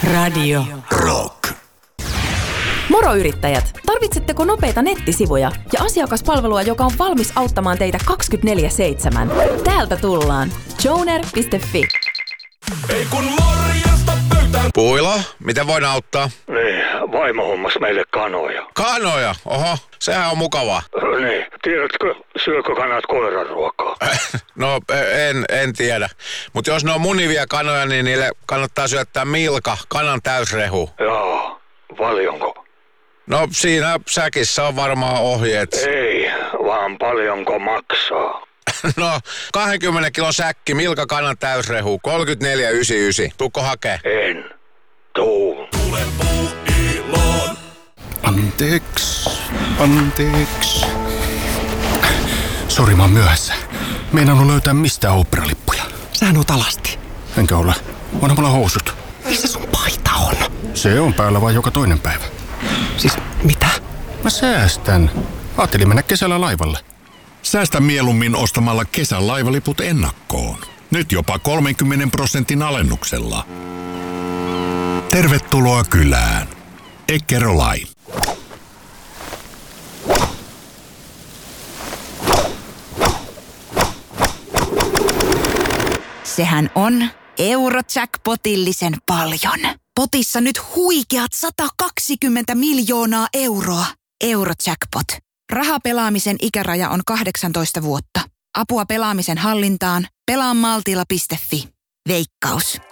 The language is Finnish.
Radio Rock. Moro yrittäjät! Tarvitsetteko nopeita nettisivuja ja asiakaspalvelua, joka on valmis auttamaan teitä 24/7? Täältä tullaan. Joner.fi. Ei kun morjesta pöytään. Puila, miten voin auttaa? Niin, vaimo hommas meille kanoja. Kanoja? Oho, sehän on mukavaa. Niin, tiedätkö, syökö kanat koiran ruokaa? No, en tiedä. Mutta jos ne on munivia kanoja, niin niille kannattaa syöttää Milka, kanan täysrehu. Joo, paljonko? No, siinä säkissä on varmaan ohjeet. Ei, vaan paljonko maksaa? No, 20 kilon säkki, Milka kanan täysrehu, 34,99. Tuukko hakee? En. Tuu. Tule Puuiloon. Anteeksi. Sori, mä oon myöhässä. Meinannut löytää mistään oopperalippuja. Sähän oot alasti. Enkä ole. Onhan mulla housut. Missä sun paita on? Se on päällä vaan joka toinen päivä. Siis mitä? Mä säästän. Ajattelin mennä kesällä laivalle. Säästä mieluummin ostamalla kesän laivaliput ennakkoon. Nyt jopa 30% alennuksella. Tervetuloa kylään. Eckerö-Line. Sehän on Eurojackpotillisen paljon. Potissa nyt huikeat 120 miljoonaa euroa. Eurojackpot. Rahapelaamisen ikäraja on 18 vuotta. Apua pelaamisen hallintaan. Pelaamaltilla.fi. Veikkaus.